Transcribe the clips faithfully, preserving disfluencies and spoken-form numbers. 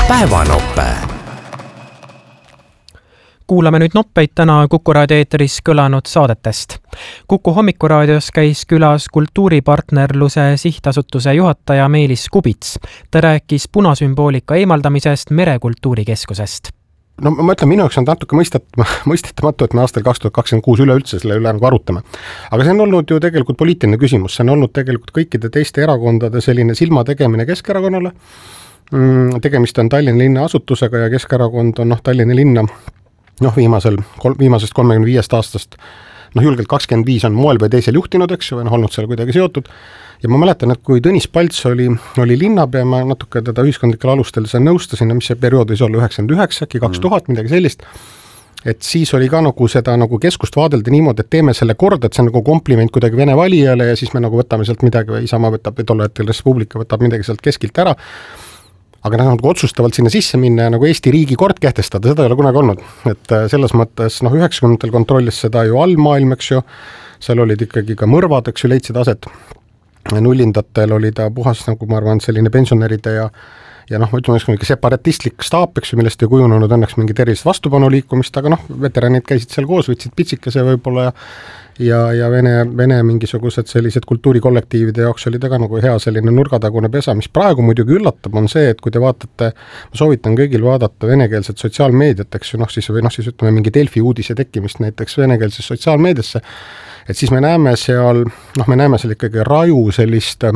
Päevanoppe. Kuulame nüüd noppeid täna Kuku raadio eeteris kõlanud saadetest. Kuku hommikuraadios käis külas kultuuripartnerluse sihtasutuse juhataja Meelis Kubits. Ta rääkis punasümboolika eemaldamisest Merekultuurikeskusest. No ma ütlen, minu jaoks on natuke mõistetamatu, et me aastal kaks tuhat kakskümmend kuus üleüldse selle üle nagu arutame. Aga see on olnud ju tegelikult poliitiline küsimus. See on olnud tegelikult kõikide teiste erakondade selline silma tegemine Keskerakonnale. Tegemist on Tallinna linna asutusega ja Keskerakond on noh, Tallinna linna noh, viimasel, viimasest kolmekümne viiest aastast noh, julgelt kakskümmend viis on moel või teisel juhtinud, eks ju, või noh, olnud seal kuidagi seotud. Ja ma mäletan, et kui Tõnis Palts oli, oli linnapea, ma natuke teda ühiskondlikel alustel seal nõustasin, mis see periood võis olla üheksakümmend üheksa, kaks tuhat, midagi sellist, et siis oli ka nagu seda nagu keskust vaadelda niimoodi, et teeme selle korda, et see on nagu kompliment kuidagi Vene valijale ja siis me nagu võtame sealt midagi või Isamaa võtab või tolle hetkel Res Publica võtab midagi sealt keskilt ära. Aga nagu otsustavalt sinna sisse minna ja nagu Eesti riigi kord kehtestada, seda ei ole kunagi olnud. Et selles mõttes, noh, üheksakümnendatel kontrollis seda ju allmaailm, eks ju, seal olid ikkagi ka mõrvad, eks ju, leidsid aset. Nullindatel oli ta puhas, nagu ma arvan, selline pensionäride ja, ja noh, ma ütleme, mingi separatistlik staap, eks ju, millest ei kujunenud õnneks mingi tervist vastupanu liikumist, aga noh, veteranid käisid seal koos, võtsid pitsikese võib-olla ja ja, ja Vene, Vene mingisugused sellised kultuurikollektiivide jaoks oli ta ka nagu hea selline nurgatagune pesa, mis praegu muidugi üllatab, on see, et kui te vaatate, ma soovitan kõigil vaadata venekeelset sotsiaalmeediat, eks ju, noh siis, või noh siis ütleme mingi Delfi uudise tekkimist näiteks venekeelses sotsiaalmeediasse, et siis me näeme seal, noh me näeme seal ikkagi raju sellist,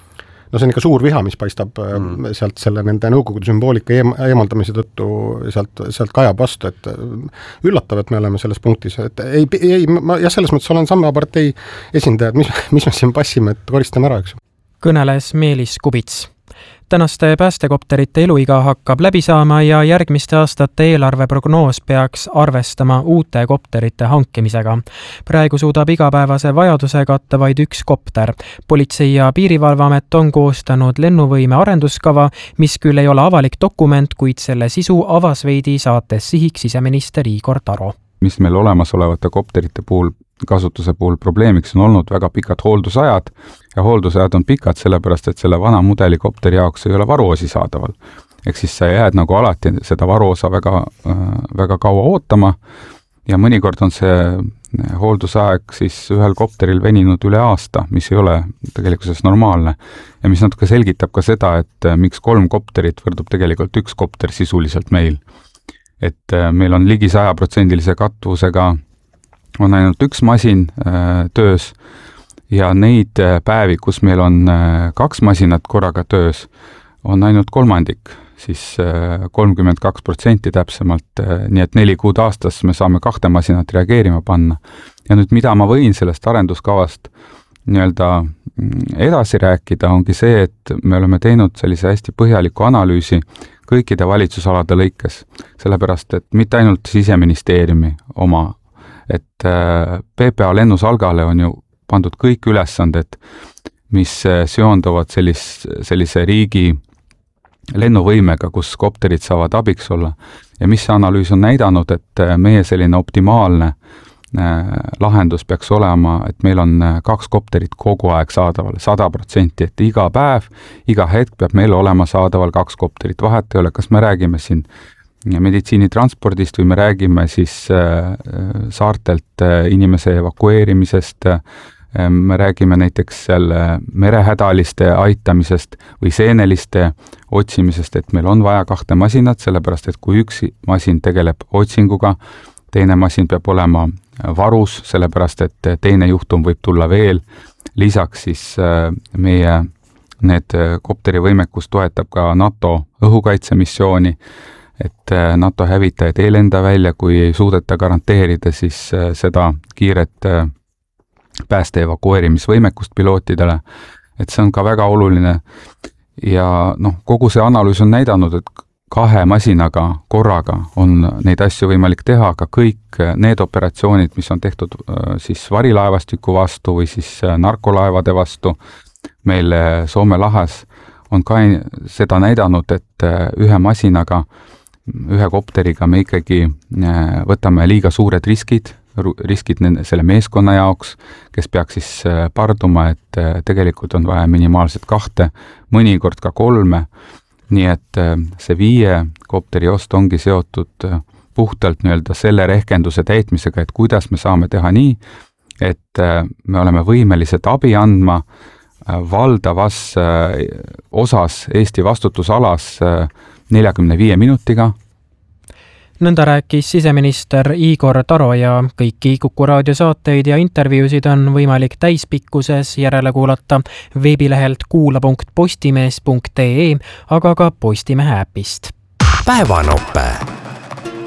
no see on ikka suur viha, mis paistab mm. sealt selle nende nõukogude sümboolika eem, eemaldamise tõttu sealt, sealt kajab vastu, et üllatav, et me oleme selles punktis, et ei, ei ma jah, selles mõttes olen sama partei esindajad, mis, mis me siin passime, et koristame ära, eks. Kõneles Meelis Kubits. Tänaste päästekopterite eluiga hakkab läbi saama ja järgmiste aastate eelarveprognoos peaks arvestama uute kopterite hankimisega. Praegu suudab igapäevase vajaduse katta vaid üks kopter. Politsei- ja Piirivalveamet on koostanud lennuvõime arenduskava, mis küll ei ole avalik dokument, kuid selle sisu avas veidi saates sihiks siseminister Igor Taro. Mis meil olemasolevate kopterite puhul kasutuse puhul probleemiks on olnud väga pikad hooldusajad ja hooldusajad on pikad sellepärast, et selle vana mudeli kopteri jaoks ei ole varuosi saadaval. Ehk siis sa jääd nagu alati seda varuosa väga, väga kaua ootama ja mõnikord on see hooldusaeg siis ühel kopteril veninud üle aasta, mis ei ole tegelikkuses normaalne ja mis natuke selgitab ka seda, et miks kolm kopterit võrdub tegelikult üks kopter sisuliselt meil. Et meil on ligi sajaprotsendilise katvusega on ainult üks masin äh, töös ja neid äh, päevi, kus meil on äh, kaks masinat korraga töös, on ainult kolmandik, siis äh, kolmkümmend kaks protsenti täpsemalt, äh, nii et neli kuud aastas me saame kahte masinat reageerima panna. Ja nüüd mida ma võin sellest arenduskavast nii-öelda edasi rääkida, ongi see, et me oleme teinud sellise hästi põhjaliku analüüsi kõikide valitsusalade lõikes, sellepärast, et mitte ainult Siseministeeriumi oma, et P P A lennusalgale on ju pandud kõik ülesanded, mis seonduvad sellis, sellise riigi lennuvõimega, kus kopterid saavad abiks olla. Ja mis see analüüs on näidanud, et meie selline optimaalne lahendus peaks olema, et meil on kaks kopterit kogu aeg saadaval, sada protsenti, et iga päev, iga hetk peab meil olema saadaval kaks kopterit. Vahet ei ole, kas me räägime siin meditsiinitranspordist või me räägime siis saartelt inimese evakueerimisest, me räägime näiteks seal merehädaliste aitamisest või seeneliste otsimisest, et meil on vaja kahte masinat, sellepärast et kui üks masin tegeleb otsinguga, teine masin peab olema varus, sellepärast et teine juhtum võib tulla veel. Lisaks siis meie need kopterivõimekus toetab ka NATO õhukaitsemissiooni, et NATO hävitajad ei lenda välja, kui ei suudeta garanteerida siis seda kiiret pääste evakueerimisvõimekust pilootidele, et see on ka väga oluline ja noh, kogu see analüüs on näidanud, et kahe masinaga korraga on neid asju võimalik teha, aga kõik need operatsioonid, mis on tehtud siis varilaevastiku vastu või siis narkolaevade vastu meil Soome lahes, on ka seda näidanud, et ühe masinaga, ühe kopteriga me ikkagi võtame liiga suured riskid, riskid selle meeskonna jaoks, kes peaks siis parduma, et tegelikult on vaja minimaalselt kahte, mõnikord ka kolme, nii et see viie kopteri ost ongi seotud puhtalt nii-öelda selle rehkenduse täitmisega, et kuidas me saame teha nii, et me oleme võimelised abi andma valdavas osas Eesti vastutusalas neljakümne viie minutiga. Nõnda rääkis siseminister Igor Taro ja kõiki Kuku raadio saateid ja intervjuusid on võimalik täispikkuses järele kuulata veebilehelt kuula punkt postimees punkt ee, aga ka Postimehe äpist. Päevanope.